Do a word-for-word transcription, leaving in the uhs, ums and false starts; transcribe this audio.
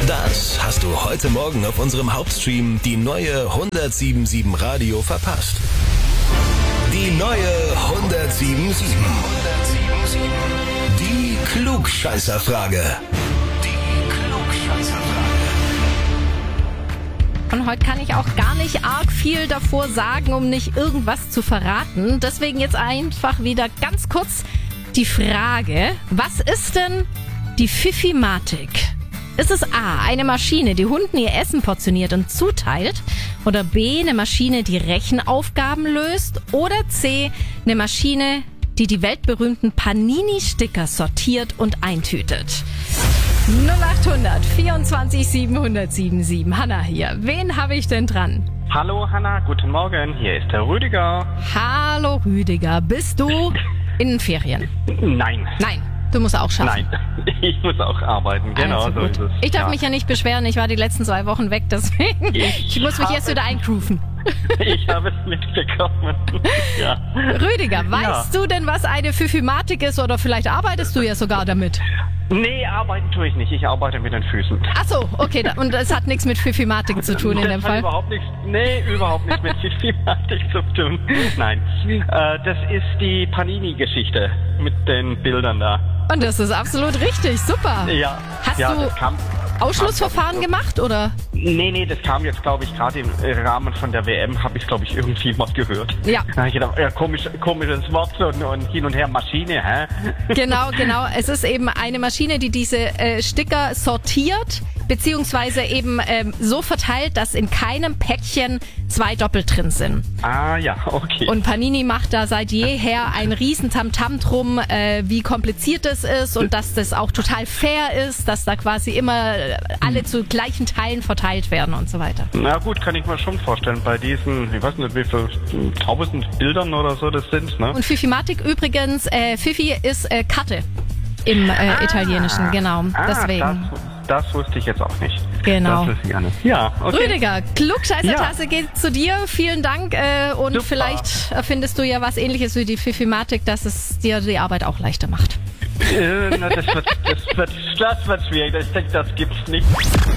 Das hast du heute Morgen auf unserem Hauptstream die neue hundertsieben Radio verpasst. Die neue hundertsieben Die Klugscheißerfrage. Die Klugscheißerfrage. Und heute kann ich auch gar nicht arg viel davor sagen, um nicht irgendwas zu verraten. Deswegen jetzt einfach wieder ganz kurz die Frage, was ist denn die Pfiffimatic? Ist es A, eine Maschine, die Hunden ihr Essen portioniert und zuteilt? Oder B, eine Maschine, die Rechenaufgaben löst? Oder C, eine Maschine, die die weltberühmten Panini-Sticker sortiert und eintütet? null acht hundert vierundzwanzig siebenhundertsiebenundsieben. Hanna hier. Wen habe ich denn dran? Hallo Hanna, guten Morgen. Hier ist der Rüdiger. Hallo Rüdiger. Bist du in den Ferien? Nein. Nein. Du musst auch schaffen. Nein, ich muss auch arbeiten, genau Also so gut. ist es. Ich darf ja. mich ja nicht beschweren, ich war die letzten zwei Wochen weg, deswegen ich, ich muss mich jetzt wieder eingrooven. Ich habe es mitbekommen. Ja. Rüdiger, weißt ja. du denn, was eine Pfiffimatic ist, oder vielleicht arbeitest du ja sogar damit? Nee, arbeiten tue ich nicht, ich arbeite mit den Füßen. Ach so, okay, da, und es hat nichts mit Pfiffimatic zu tun in das dem hat Fall? Überhaupt nichts, nee, überhaupt nichts mit Pfiffimatic zu tun. Nein, äh, das ist die Panini-Geschichte mit den Bildern da. Und das ist absolut richtig, super. Ja. Hast ja, du das kam, Ausschlussverfahren kam, gemacht, oder? Nee, nee, das kam jetzt, glaube ich, gerade im Rahmen von der W M, habe ich, glaube ich, irgendwie mal gehört. Ja. Da hab ich gedacht, ja, komisch, komisches Wort und, und hin und her Maschine, hä? Genau, genau. Es ist eben eine Maschine, die diese äh, Sticker sortiert, beziehungsweise eben ähm, so verteilt, dass in keinem Päckchen zwei doppelt drin sind. Ah, ja, okay. Und Panini macht da seit jeher ein riesen Tamtam drum, äh, wie kompliziert das ist und dass das auch total fair ist, dass da quasi immer alle zu gleichen Teilen verteilt werden und so weiter. Na gut, kann ich mir schon vorstellen, bei diesen, ich weiß nicht, wie viele tausend Bildern oder so das sind, ne? Und Pfiffimatic übrigens, äh, Pfiffi ist äh, Karte im äh, ah, Italienischen, genau, ah, deswegen. Das, das wusste ich jetzt auch nicht. Genau. Das wusste ich auch nicht. Ja, okay. Rüdiger, Klugscheißer-Tasse Ja. geht zu dir. Vielen Dank. Äh, und Super. vielleicht erfindest du ja was Ähnliches wie die Pfiffimatic, dass es dir die Arbeit auch leichter macht. Äh, na, das, wird, das, wird, das wird schwierig. Ich denke, das gibt's nicht.